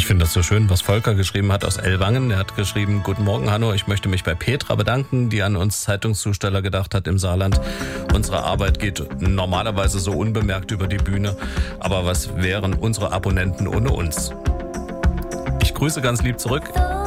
finde das so schön, was Volker geschrieben hat aus Ellwangen. Er hat geschrieben: Guten Morgen, Hanno, ich möchte mich bei Petra bedanken, die an uns Zeitungszusteller gedacht hat im Saarland. Unsere Arbeit geht normalerweise so unbemerkt über die Bühne, aber was wären unsere Abonnenten ohne uns? Ich grüße ganz lieb zurück.